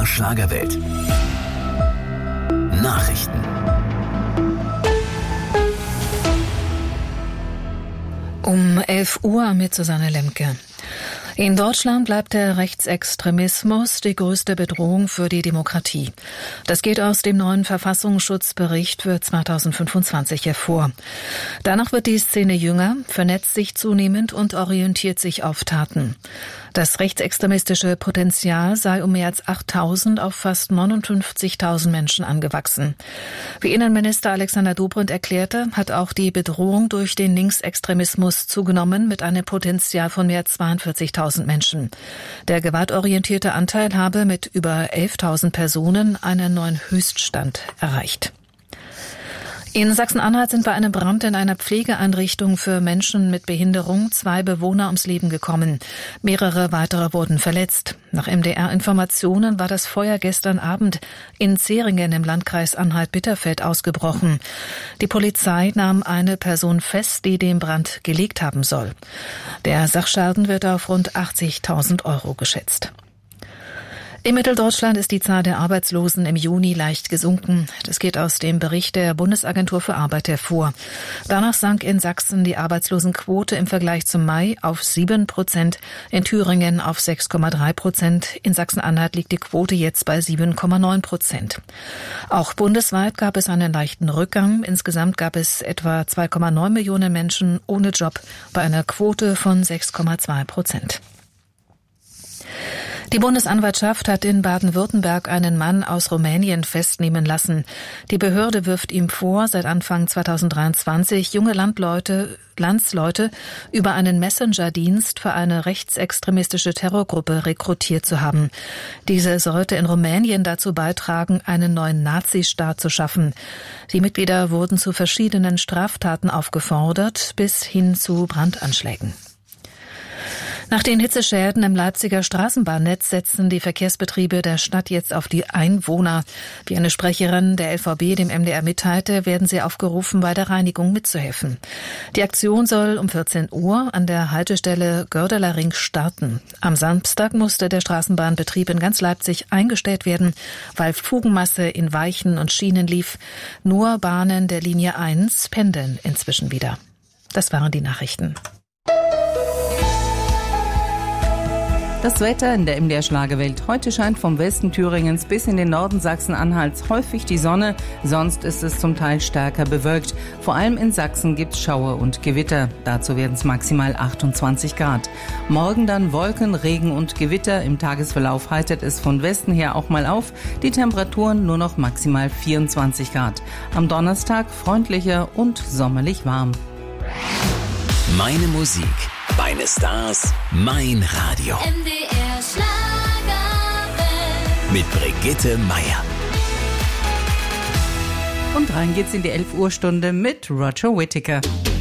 MDR Schlagerwelt. Nachrichten. Um 11 Uhr mit Susanne Lemke. In Deutschland bleibt der Rechtsextremismus die größte Bedrohung für die Demokratie. Das geht aus dem neuen Verfassungsschutzbericht für 2025 hervor. Danach wird die Szene jünger, vernetzt sich zunehmend und orientiert sich auf Taten. Das rechtsextremistische Potenzial sei um mehr als 8.000 auf fast 59.000 Menschen angewachsen. Wie Innenminister Alexander Dobrindt erklärte, hat auch die Bedrohung durch den Linksextremismus zugenommen mit einem Potenzial von mehr als 42.000 Menschen. Der gewaltorientierte Anteil habe mit über 11.000 Personen einen neuen Höchststand erreicht. In Sachsen-Anhalt sind bei einem Brand in einer Pflegeeinrichtung für Menschen mit Behinderung 2 Bewohner ums Leben gekommen. Mehrere weitere wurden verletzt. Nach MDR-Informationen war das Feuer gestern Abend in Zeringen im Landkreis Anhalt-Bitterfeld ausgebrochen. Die Polizei nahm eine Person fest, die den Brand gelegt haben soll. Der Sachschaden wird auf rund 80.000 € geschätzt. In Mitteldeutschland ist die Zahl der Arbeitslosen im Juni leicht gesunken. Das geht aus dem Bericht der Bundesagentur für Arbeit hervor. Danach sank in Sachsen die Arbeitslosenquote im Vergleich zum Mai auf 7%, in Thüringen auf 6,3%. In Sachsen-Anhalt liegt die Quote jetzt bei 7,9%. Auch bundesweit gab es einen leichten Rückgang. Insgesamt gab es etwa 2,9 Millionen Menschen ohne Job bei einer Quote von 6,2%. Die Bundesanwaltschaft hat in Baden-Württemberg einen Mann aus Rumänien festnehmen lassen. Die Behörde wirft ihm vor, seit Anfang 2023 junge Landsleute über einen Messenger-Dienst für eine rechtsextremistische Terrorgruppe rekrutiert zu haben. Diese sollte in Rumänien dazu beitragen, einen neuen Nazistaat zu schaffen. Die Mitglieder wurden zu verschiedenen Straftaten aufgefordert, bis hin zu Brandanschlägen. Nach den Hitzeschäden im Leipziger Straßenbahnnetz setzen die Verkehrsbetriebe der Stadt jetzt auf die Einwohner. Wie eine Sprecherin der LVB dem MDR mitteilte, werden sie aufgerufen, bei der Reinigung mitzuhelfen. Die Aktion soll um 14 Uhr an der Haltestelle Gördeler Ring starten. Am Samstag musste der Straßenbahnbetrieb in ganz Leipzig eingestellt werden, weil Fugenmasse in Weichen und Schienen lief. Nur Bahnen der Linie 1 pendeln inzwischen wieder. Das waren die Nachrichten. Das Wetter in der MDR Schlagerwelt. Heute scheint vom Westen Thüringens bis in den Norden Sachsen-Anhalts häufig die Sonne. Sonst ist es zum Teil stärker bewölkt. Vor allem in Sachsen gibt's Schauer und Gewitter. Dazu werden es maximal 28 Grad. Morgen dann Wolken, Regen und Gewitter. Im Tagesverlauf heitert es von Westen her auch mal auf. Die Temperaturen nur noch maximal 24 Grad. Am Donnerstag freundlicher und sommerlich warm. Meine Musik, meine Stars, mein Radio. MDR Schlagerwelt. Mit Brigitte Meier. Und rein geht's in die 11 Uhr Stunde mit Roger Whittaker.